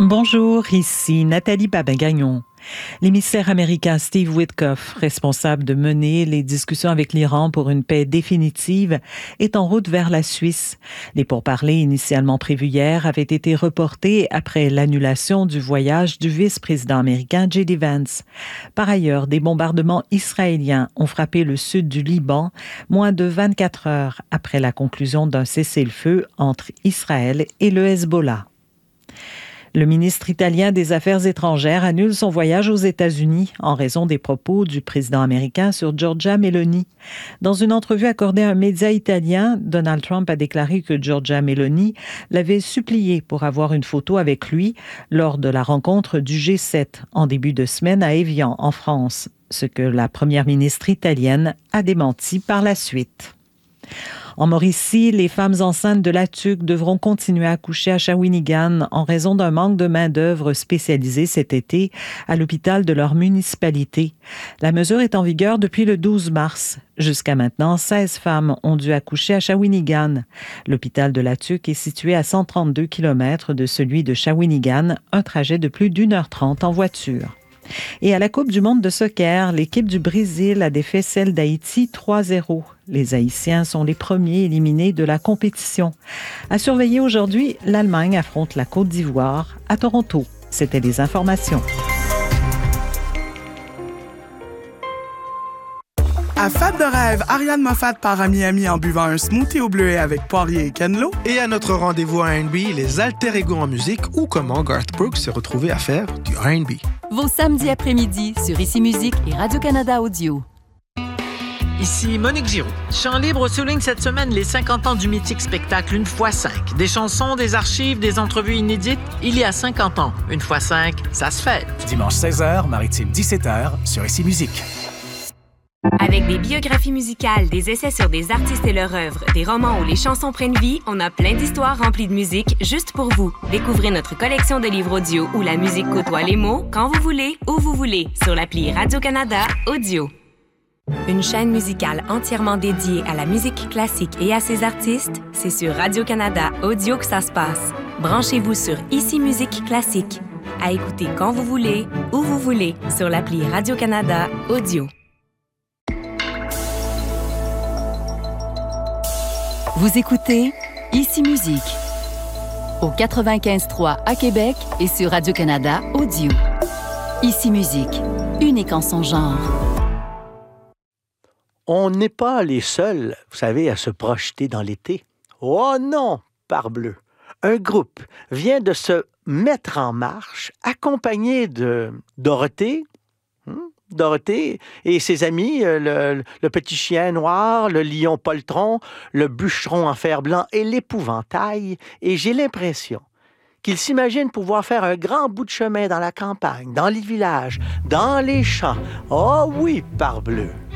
Bonjour, ici Nathalie Babin-Gagnon. L'émissaire américain Steve Witkoff, responsable de mener les discussions avec l'Iran pour une paix définitive, est en route vers la Suisse. Les pourparlers initialement prévus hier avaient été reportés après l'annulation du voyage du vice-président américain J.D. Vance. Par ailleurs, des bombardements israéliens ont frappé le sud du Liban moins de 24 heures après la conclusion d'un cessez-le-feu entre Israël et le Hezbollah. Le ministre italien des Affaires étrangères annule son voyage aux États-Unis en raison des propos du président américain sur Giorgia Meloni. Dans une entrevue accordée à un média italien, Donald Trump a déclaré que Giorgia Meloni l'avait supplié pour avoir une photo avec lui lors de la rencontre du G7 en début de semaine à Évian, en France, ce que la première ministre italienne a démenti par la suite. En Mauricie, les femmes enceintes de la TUC devront continuer à accoucher à Shawinigan en raison d'un manque de main-d'œuvre spécialisée cet été à l'hôpital de leur municipalité. La mesure est en vigueur depuis le 12 mars. Jusqu'à maintenant, 16 femmes ont dû accoucher à Shawinigan. L'hôpital de la TUC est situé à 132 km de celui de Shawinigan, un trajet de plus d'1h30 en voiture. Et à la Coupe du monde de soccer, l'équipe du Brésil a défait celle d'Haïti 3-0. Les Haïtiens sont les premiers éliminés de la compétition. À surveiller aujourd'hui, l'Allemagne affronte la Côte d'Ivoire à Toronto. C'était les informations. À Fab de rêve, Ariane Moffat part à Miami en buvant un smoothie au bleuet avec Poirier et Kenlo. Et à notre rendez-vous R&B, les alter ego en musique ou comment Garth Brooks s'est retrouvé à faire du R&B. Vos samedis après-midi sur Ici Musique et Radio-Canada Audio. Ici Monique Giroux. Chant Libre souligne cette semaine les 50 ans du mythique spectacle Une fois 5. Des chansons, des archives, des entrevues inédites. Il y a 50 ans. Une fois 5, ça se fête. Dimanche 16h, Maritime 17h sur Ici Musique. Avec des biographies musicales, des essais sur des artistes et leur œuvre, des romans où les chansons prennent vie, on a plein d'histoires remplies de musique juste pour vous. Découvrez notre collection de livres audio où la musique côtoie les mots, quand vous voulez, où vous voulez, sur l'appli Radio-Canada Audio. Une chaîne musicale entièrement dédiée à la musique classique et à ses artistes, c'est sur Radio-Canada Audio que ça se passe. Branchez-vous sur Ici Musique Classique. À écouter quand vous voulez, où vous voulez, sur l'appli Radio-Canada Audio. Vous écoutez Ici Musique au 95.3 à Québec et sur Radio-Canada Audio. Ici Musique, unique en son genre. On n'est pas les seuls, vous savez, à se projeter dans l'été. Oh non, parbleu! Un groupe vient de se mettre en marche, accompagné de Dorothée, Dorothée et ses amis, le petit chien noir, le lion poltron, le bûcheron en fer blanc et l'épouvantail. Et j'ai l'impression qu'ils s'imaginent pouvoir faire un grand bout de chemin dans la campagne, dans les villages, dans les champs. Oh oui, parbleu!